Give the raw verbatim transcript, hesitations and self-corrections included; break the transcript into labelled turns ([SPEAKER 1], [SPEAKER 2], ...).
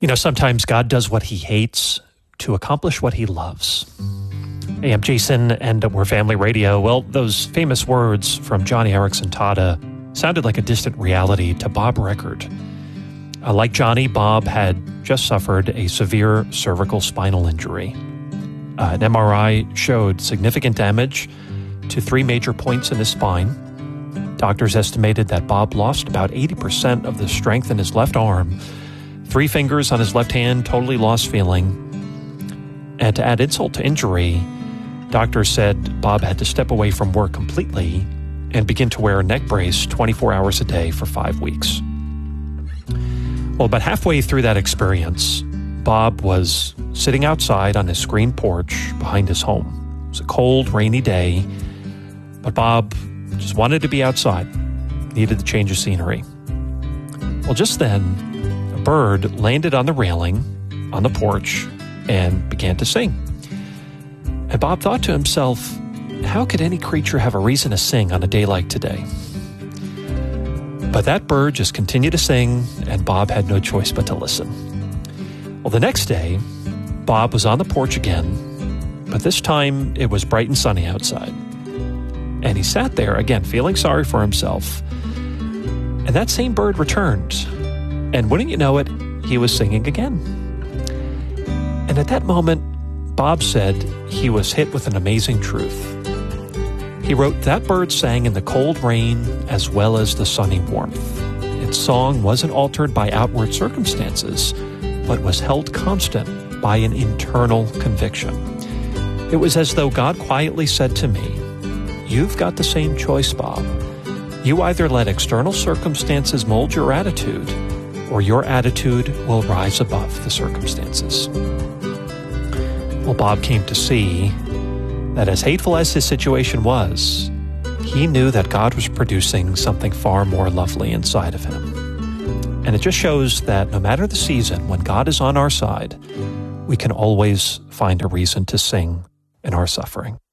[SPEAKER 1] You know, sometimes God does what he hates to accomplish what he loves. Hey, I'm Jason, and we're Family Radio. Well, those famous words from Johnny Erickson Tata sounded like a distant reality to Bob Record. Uh, like Johnny, Bob had just suffered a severe cervical spinal injury. Uh, an M R I showed significant damage to three major points in his spine. Doctors estimated that Bob lost about eighty percent of the strength in his left arm. Three fingers on his left hand totally lost feeling. And to add insult to injury, doctors said Bob had to step away from work completely and begin to wear a neck brace twenty-four hours a day for five weeks. Well, about halfway through that experience, Bob was sitting outside on his screen porch behind his home. It was a cold, rainy day, but Bob just wanted to be outside, needed the change of scenery. Well, just then, a bird landed on the railing on the porch and began to sing. And Bob thought to himself, how could any creature have a reason to sing on a day like today? But that bird just continued to sing, and Bob had no choice but to listen. Well, the next day, Bob was on the porch again, but this time it was bright and sunny outside. And he sat there, again, feeling sorry for himself. And that same bird returned. And wouldn't you know it, he was singing again. And at that moment, Bob said he was hit with an amazing truth. He wrote, that bird sang in the cold rain as well as the sunny warmth. Its song wasn't altered by outward circumstances, but was held constant by an internal conviction. It was as though God quietly said to me, you've got the same choice, Bob. You either let external circumstances mold your attitude, or your attitude will rise above the circumstances. Well, Bob came to see that as hateful as his situation was, he knew that God was producing something far more lovely inside of him. And it just shows that no matter the season, when God is on our side, we can always find a reason to sing in our suffering.